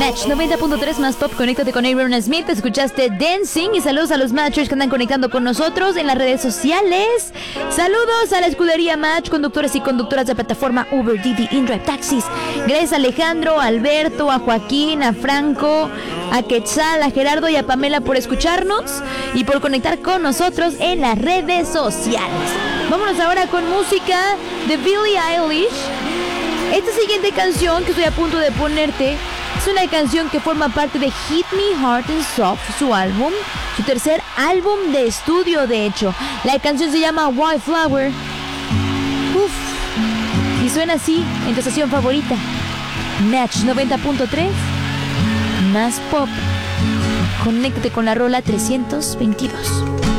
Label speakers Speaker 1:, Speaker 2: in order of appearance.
Speaker 1: Match 90.3 más pop, conéctate con Aaron Smith. Escuchaste Dancing y saludos a los Matchers que andan conectando con nosotros en las redes sociales. Saludos a la escudería Match, conductores y conductoras de plataforma Uber, Didi, InDrive, Taxis. Gracias a Alejandro, a Alberto, a Joaquín, a Franco, a Quetzal, a Gerardo y a Pamela por escucharnos y por conectar con nosotros en las redes sociales. Vámonos ahora con música de Billie Eilish. Esta siguiente canción que estoy a punto de ponerte es una canción que forma parte de Hit Me Hard and Soft, su álbum, su tercer álbum de estudio, de hecho. La canción se llama Wildflower. Y suena así en tu estación favorita. Match 90.3 más pop. Conéctate con la rola 322.